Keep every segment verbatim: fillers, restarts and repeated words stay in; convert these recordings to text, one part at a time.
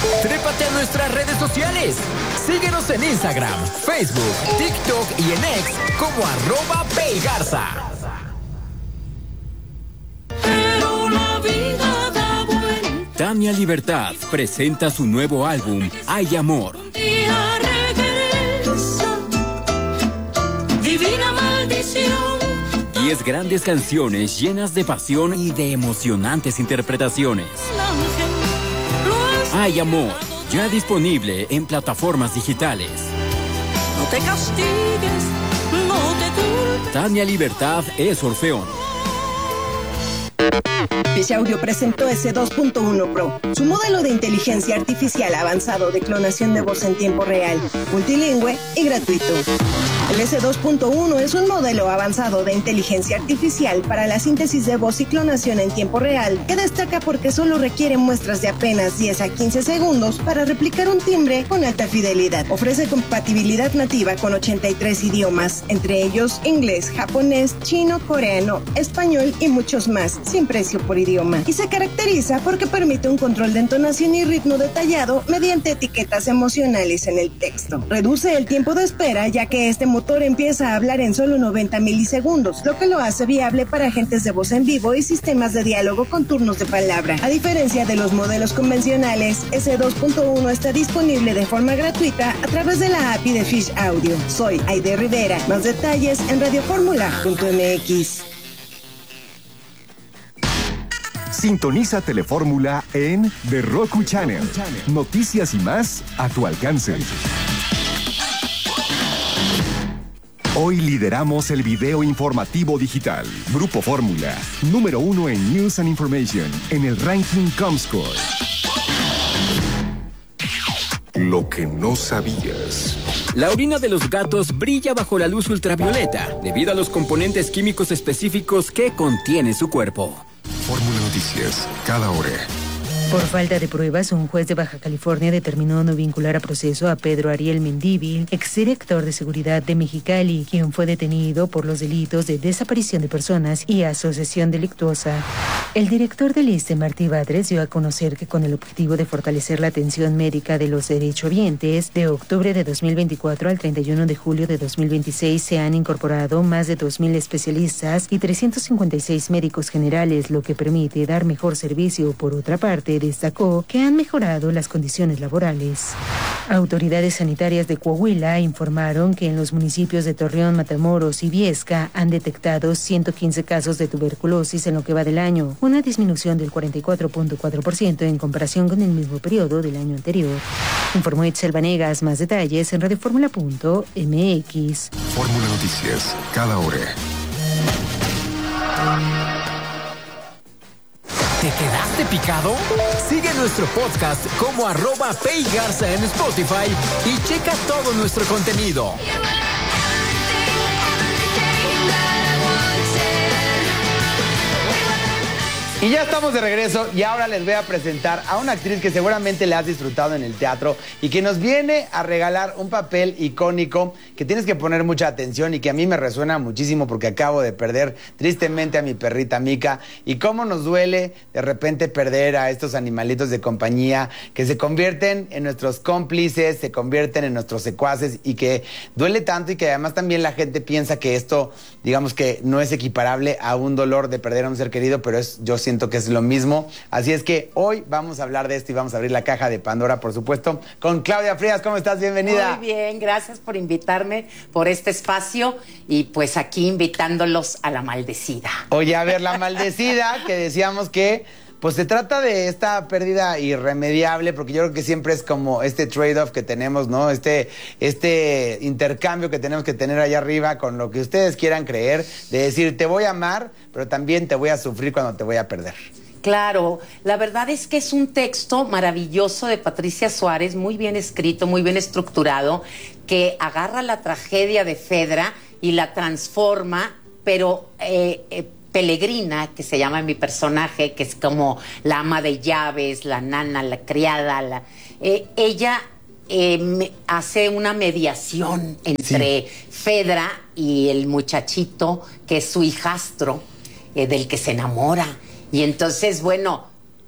Trépate a nuestras redes sociales. Síguenos en Instagram, Facebook, TikTok y en X como arroba Peigarza. Pero la vida da vuelta. Tania Libertad presenta su nuevo álbum, Hay Amor. Un día regresa, divina maldición. Diez grandes canciones llenas de pasión y de emocionantes interpretaciones. Hay Amor, ya disponible en plataformas digitales. No te castigues, no te culpes. Tania Libertad es Orfeón. Fish Audio presentó ese dos punto uno Pro, su modelo de inteligencia artificial avanzado de clonación de voz en tiempo real, multilingüe y gratuito. El ese dos punto uno es un modelo avanzado de inteligencia artificial para la síntesis de voz y clonación en tiempo real, que destaca porque solo requiere muestras de apenas diez a quince segundos para replicar un timbre con alta fidelidad. Ofrece compatibilidad nativa con ochenta y tres idiomas, entre ellos inglés, japonés, chino, coreano, español y muchos más, sin precio por idioma. Y se caracteriza porque permite un control de entonación y ritmo detallado mediante etiquetas emocionales en el texto. Reduce el tiempo de espera, ya que este motor empieza a hablar en solo noventa milisegundos, lo que lo hace viable para agentes de voz en vivo y sistemas de diálogo con turnos de palabra. A diferencia de los modelos convencionales, ese dos punto uno está disponible de forma gratuita a través de la A P I de Fish Audio. Soy Aide Rivera. Más detalles en radioformula punto m x. Sintoniza Telefórmula en The Roku Channel. Noticias y más a tu alcance. Hoy lideramos el video informativo digital. Grupo Fórmula, número uno en News and Information, en el ranking Comscore. Lo que no sabías. La orina de los gatos brilla bajo la luz ultravioleta, debido a los componentes químicos específicos que contiene su cuerpo. Fórmula Noticias, cada hora. Por falta de pruebas, un juez de Baja California determinó no vincular a proceso a Pedro Ariel Mendívil, exdirector de seguridad de Mexicali, quien fue detenido por los delitos de desaparición de personas y asociación delictuosa. El director del I S S S T E, Martí Batres, dio a conocer que con el objetivo de fortalecer la atención médica de los derechohabientes, de octubre de dos mil veinticuatro al treinta y uno de julio de dos mil veintiséis se han incorporado más de dos mil especialistas y trescientos cincuenta y seis médicos generales, lo que permite dar mejor servicio. Por otra parte, destacó que han mejorado las condiciones laborales. Autoridades sanitarias de Coahuila informaron que en los municipios de Torreón, Matamoros y Viesca han detectado ciento quince casos de tuberculosis en lo que va del año, una disminución del cuarenta y cuatro punto cuatro por ciento en comparación con el mismo periodo del año anterior. Informó Itzel Vanegas. Más detalles en radioformula punto m x. Fórmula Noticias, cada hora. ¿Te quedaste picado? Sigue nuestro podcast como arroba Peigarza en Spotify y checa todo nuestro contenido. Y ya estamos de regreso y ahora les voy a presentar a una actriz que seguramente le has disfrutado en el teatro y que nos viene a regalar un papel icónico que tienes que poner mucha atención y que a mí me resuena muchísimo porque acabo de perder tristemente a mi perrita Mica, y cómo nos duele de repente perder a estos animalitos de compañía que se convierten en nuestros cómplices, se convierten en nuestros secuaces, y que duele tanto, y que además también la gente piensa que esto, digamos que no es equiparable a un dolor de perder a un ser querido, pero es, yo siento que es lo mismo. Así es que hoy vamos a hablar de esto y vamos a abrir la caja de Pandora, por supuesto, con Claudia Frías. ¿Cómo estás? Bienvenida. Muy bien, gracias por invitarme, por este espacio, y pues aquí invitándolos a La Maldecida. Oye, a ver, La Maldecida, que decíamos que pues se trata de esta pérdida irremediable, porque yo creo que siempre es como este trade-off que tenemos, ¿no? Este, este intercambio que tenemos que tener allá arriba con lo que ustedes quieran creer, de decir, te voy a amar, pero también te voy a sufrir cuando te voy a perder. Claro, la verdad es que es un texto maravilloso de Patricia Suárez, muy bien escrito, muy bien estructurado, que agarra la tragedia de Fedra y la transforma, pero eh, eh, Pelegrina, que se llama mi personaje, que es como la ama de llaves, la nana, la criada, la, eh, ella eh, me, hace una mediación entre sí. Fedra y el muchachito, que es su hijastro, eh, del que se enamora. Y entonces, bueno,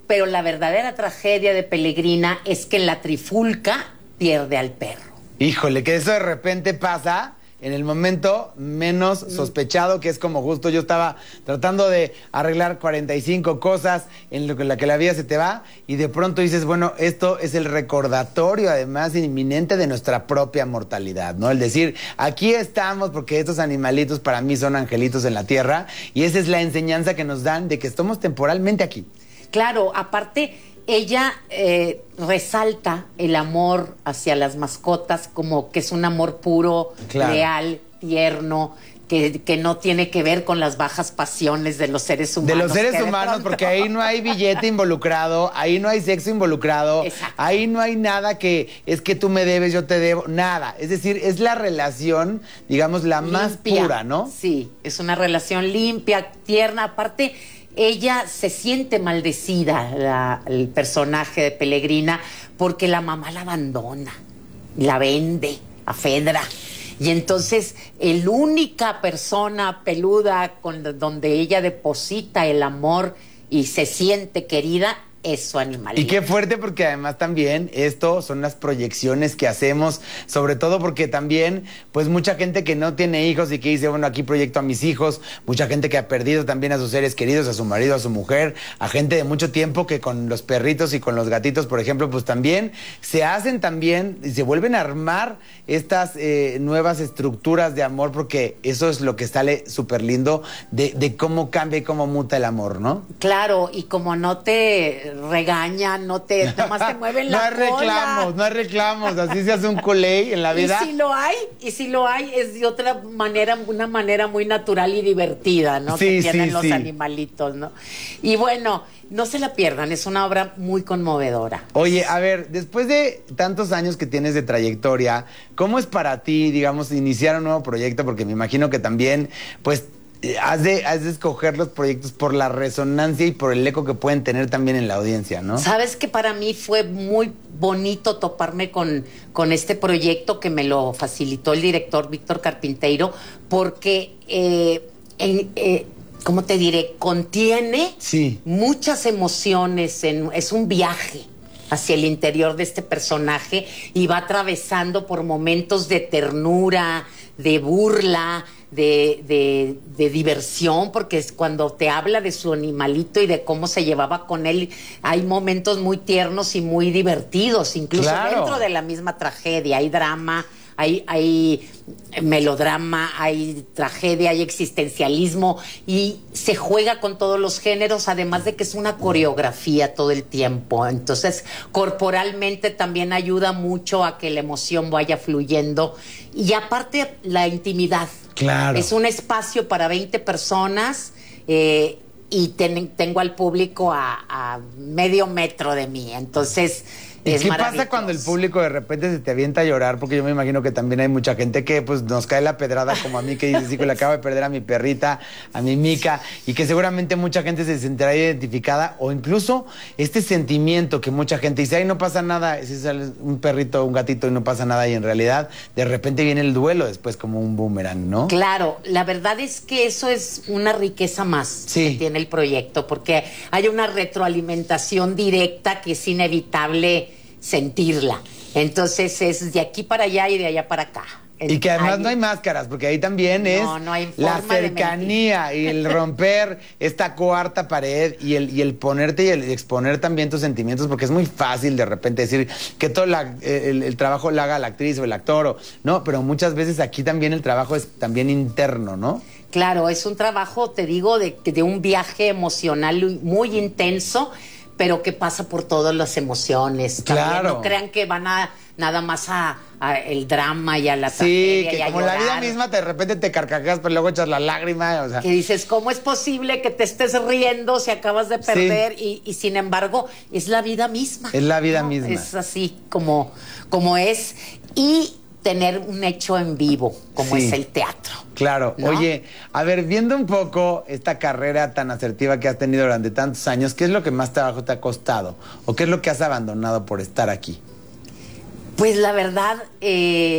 pero la verdadera tragedia de Pelegrina es que la trifulca pierde al perro. Híjole, que eso de repente pasa en el momento menos sospechado, que es como justo yo estaba tratando de arreglar cuarenta y cinco cosas en lo que la, que la vida se te va, y de pronto dices, bueno, esto es el recordatorio además inminente de nuestra propia mortalidad, ¿no? El decir, aquí estamos porque estos animalitos para mí son angelitos en la tierra, y esa es la enseñanza que nos dan de que estamos temporalmente aquí. Claro, aparte, ella eh, resalta el amor hacia las mascotas como que es un amor puro, claro, real, tierno, que, que no tiene que ver con las bajas pasiones de los seres humanos. De los seres de humanos, pronto... porque ahí no hay billete involucrado, ahí no hay sexo involucrado, exacto, ahí no hay nada que es que tú me debes, yo te debo, nada. Es decir, es la relación, digamos, la limpia, más pura, ¿no? Sí, es una relación limpia, tierna, aparte... Ella se siente maldecida, la, el personaje de Pelegrina, porque la mamá la abandona, la vende a Fedra. Y entonces, la única persona peluda con, donde ella deposita el amor y se siente querida es su animalito. Y qué fuerte, porque además también esto son las proyecciones que hacemos, sobre todo porque también, pues mucha gente que no tiene hijos y que dice, bueno, aquí proyecto a mis hijos, mucha gente que ha perdido también a sus seres queridos, a su marido, a su mujer, a gente de mucho tiempo que con los perritos y con los gatitos, por ejemplo, pues también se hacen también y se vuelven a armar estas eh, nuevas estructuras de amor, porque eso es lo que sale súper lindo de, de cómo cambia y cómo muta el amor, ¿no? Claro, y como no te regañan, no te, nomás te mueven la cola. No hay cola. reclamos, no hay reclamos, así se hace un culé en la vida. Y si lo hay, y si lo hay, es de otra manera, una manera muy natural y divertida, ¿no? Sí, que tienen sí, los sí. animalitos, ¿no? Y bueno, no se la pierdan, es una obra muy conmovedora. Oye, a ver, después de tantos años que tienes de trayectoria, ¿cómo es para ti, digamos, iniciar un nuevo proyecto? Porque me imagino que también, pues, Has de, has de escoger los proyectos por la resonancia y por el eco que pueden tener también en la audiencia, ¿no? Sabes que para mí fue muy bonito toparme con, con este proyecto que me lo facilitó el director Víctor Carpinteiro, porque, eh, en, eh, ¿cómo te diré? Contiene sí. muchas emociones, en, es un viaje hacia el interior de este personaje y va atravesando por momentos de ternura, de burla, De, de, de diversión, porque es cuando te habla de su animalito y de cómo se llevaba con él, hay momentos muy tiernos y muy divertidos, incluso claro. dentro de la misma tragedia, hay drama, hay, hay melodrama, hay tragedia, hay existencialismo y se juega con todos los géneros, además de que es una coreografía todo el tiempo, entonces corporalmente también ayuda mucho a que la emoción vaya fluyendo y aparte la intimidad. Claro. Es un espacio para veinte personas eh, y ten, tengo al público a, a medio metro de mí, entonces ¿Y es qué pasa cuando el público de repente se te avienta a llorar? Porque yo me imagino que también hay mucha gente que pues nos cae la pedrada como a mí, que dice, sí, que le acabo de perder a mi perrita, a mi mica, y que seguramente mucha gente se sentirá identificada, o incluso este sentimiento que mucha gente dice, ay, no pasa nada, si sale un perrito o un gatito y no pasa nada, y en realidad de repente viene el duelo después como un boomerang, ¿no? Claro, la verdad es que eso es una riqueza más sí. que tiene el proyecto, porque hay una retroalimentación directa que es inevitable sentirla. Entonces es de aquí para allá y de allá para acá. Y que además hay... no hay máscaras, porque ahí también es no, no hay la cercanía y el romper esta cuarta pared y el, y el ponerte y el exponer también tus sentimientos, porque es muy fácil de repente decir que todo la, el, el trabajo lo haga la actriz o el actor, o, no, pero muchas veces aquí también el trabajo es también interno, ¿no? Claro, es un trabajo, te digo, de, de un viaje emocional muy intenso, pero que pasa por todas las emociones. También claro. no crean que van a nada más a, a el drama y a la sí, tragedia que y a como llorar. La vida misma de repente te carcajeas, pero luego echas la lágrima, o sea. Que dices, ¿cómo es posible que te estés riendo si acabas de perder? Sí. Y, y sin embargo, es la vida misma. Es la vida ¿no? misma. Es así como, como es. Y tener un hecho en vivo, como sí. es el teatro. Claro. ¿No? Oye, a ver, viendo un poco esta carrera tan asertiva que has tenido durante tantos años, ¿qué es lo que más trabajo te ha costado? ¿O qué es lo que has abandonado por estar aquí? Pues la verdad, eh,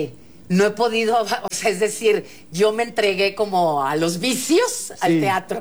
no he podido, o sea, es decir, yo me entregué como a los vicios, al Sí. teatro.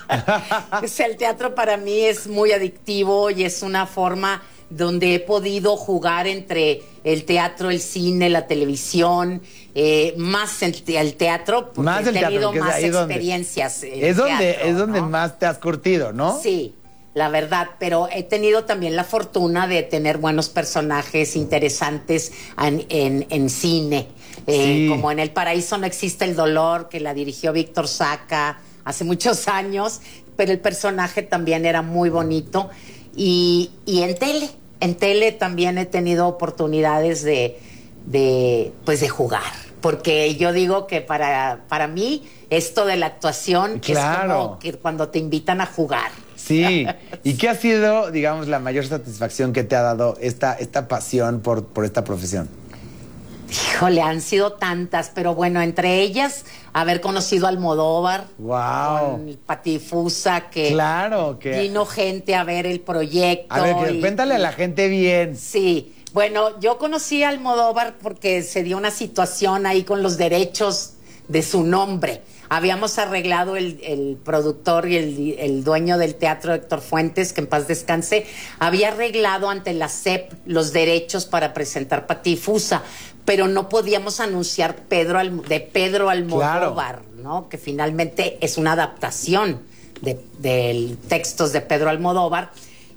O sea, el teatro para mí es muy adictivo y es una forma donde he podido jugar entre el teatro, el cine, la televisión, eh, más el, te- el teatro, porque Más he el teatro, tenido que es más ahí donde- experiencias. en Es donde, teatro, es donde ¿no? más te has curtido, ¿no? Sí, la verdad, pero he tenido también la fortuna de tener buenos personajes interesantes en, en, en cine. Eh, Sí. Como en El Paraíso no existe el dolor, que la dirigió Víctor Saca hace muchos años, pero el personaje también era muy bonito. Y, y en tele, en tele también he tenido oportunidades de, de, pues de jugar. Porque yo digo que para, para mí esto de la actuación Claro. es como que cuando te invitan a jugar. Sí. ¿Y qué ha sido, digamos, la mayor satisfacción que te ha dado esta, esta pasión por, por esta profesión? Híjole, han sido tantas, pero bueno, entre ellas haber conocido a Almodóvar, Wow. con Patifusa, que Claro, que- vino gente a ver el proyecto. A ver, que- y- cuéntale a la gente bien. Sí, bueno, yo conocí a Almodóvar porque se dio una situación ahí con los derechos de su nombre. Habíamos arreglado el, el productor y el, el dueño del teatro, Héctor Fuentes, que en paz descanse, había arreglado ante la S E P los derechos para presentar Patifusa, pero no podíamos anunciar Pedro Al- de Pedro Almodóvar, ¿no? Que finalmente es una adaptación de, de textos de Pedro Almodóvar.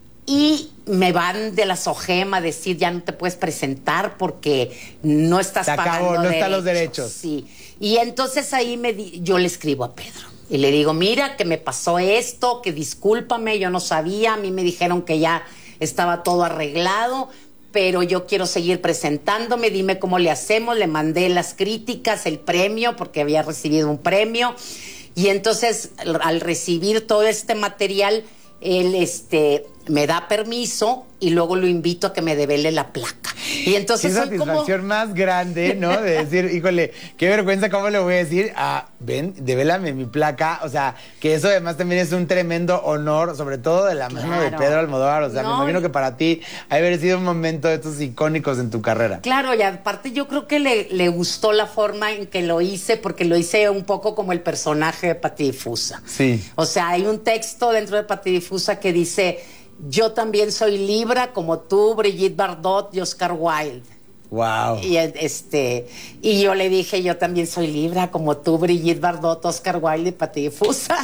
Y me van de la SOGEM a decir, ya no te puedes presentar porque no estás Se acabó, pagando no están los derechos. Sí. Y entonces ahí me di- yo le escribo a Pedro y le digo, mira, que me pasó esto, que discúlpame, yo no sabía, a mí me dijeron que ya estaba todo arreglado, pero yo quiero seguir presentándome, dime cómo le hacemos. Le mandé las críticas, el premio, porque había recibido un premio. Y entonces, al- al recibir todo este material, él este, me da permiso y luego lo invito a que me devele la placa. Y entonces Qué soy como... satisfacción más grande, ¿no? De decir, híjole, qué vergüenza, ¿cómo le voy a decir? Ah, ven, devélame mi placa. O sea, que eso además también es un tremendo honor, sobre todo de la mano de Claro. Pedro Almodóvar. O sea, No, me imagino y- que para ti ha de haber sido un momento de estos icónicos en tu carrera. Claro, y aparte yo creo que le, le gustó la forma en que lo hice, porque lo hice un poco como el personaje de Patifusa. Sí. O sea, hay un texto dentro de Patifusa que dice, yo también soy Libra como tú, Brigitte Bardot y Oscar Wilde. Wow. Y este y yo le dije, yo también soy Libra como tú, Brigitte Bardot, Oscar Wilde y Patifusa.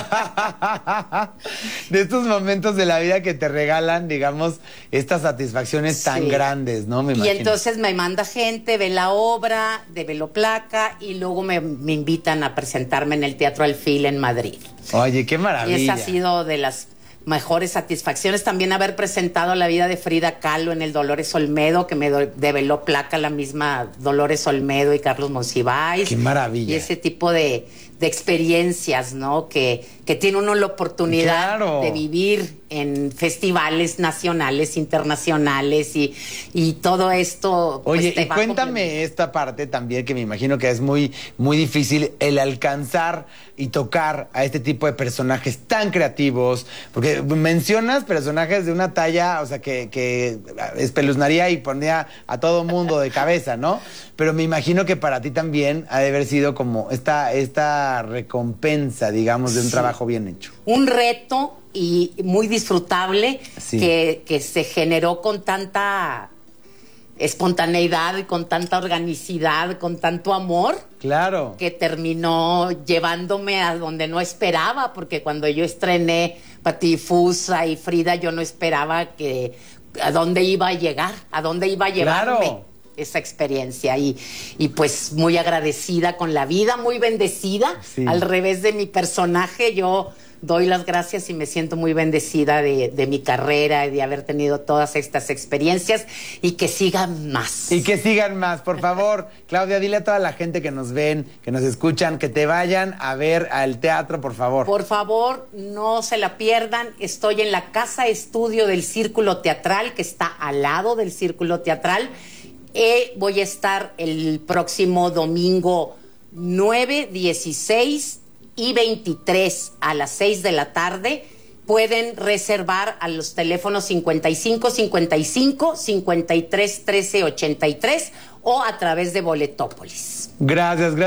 De estos momentos de la vida que te regalan, digamos, estas satisfacciones tan Sí. grandes, ¿no? Me Y imagino. entonces me manda gente, ve la obra, de Veloplaca, y luego me, me invitan a presentarme en el Teatro Alfil en Madrid. Oye, qué maravilla. Y esa ha sido de las mejores satisfacciones. También haber presentado la vida de Frida Kahlo en el Dolores Olmedo, que me do- develó placa la misma Dolores Olmedo y Carlos Monsiváis. Qué maravilla. Y ese tipo de, de experiencias, ¿no? Que, que tiene uno la oportunidad Claro. de vivir en festivales nacionales, internacionales y, y todo esto. pues, Oye, te y va cuéntame esta parte también, que me imagino que es muy, muy difícil el alcanzar y tocar a este tipo de personajes tan creativos, porque mencionas personajes de una talla, o sea, que, que espeluznaría y ponía a todo mundo de cabeza, ¿no? Pero me imagino que para ti también ha de haber sido como esta, esta recompensa, digamos, de un Sí. trabajo bien hecho. un reto y muy disfrutable Sí. que, que se generó con tanta espontaneidad y con tanta organicidad, con tanto amor, Claro. que terminó llevándome a donde no esperaba, porque cuando yo estrené Patifusa y Frida, yo no esperaba que a dónde iba a llegar, a dónde iba a llevarme. Claro. Esa experiencia y, y pues muy agradecida con la vida, muy bendecida. Sí. Al revés de mi personaje, yo doy las gracias y me siento muy bendecida de, de mi carrera y de haber tenido todas estas experiencias y que sigan más. Y que sigan más, por favor. Claudia, dile a toda la gente que nos ven, que nos escuchan, que te vayan a ver al teatro, por favor. Por favor, no se la pierdan. Estoy en la casa estudio del Círculo Teatral, que está al lado del Círculo Teatral. Eh, voy a estar el próximo domingo nueve, dieciséis y veintitrés a las seis de la tarde. Pueden reservar a los teléfonos cincuenta y cinco, cincuenta y cinco, cincuenta y tres, trece, ochenta y tres o a través de Boletópolis. Gracias, gracias.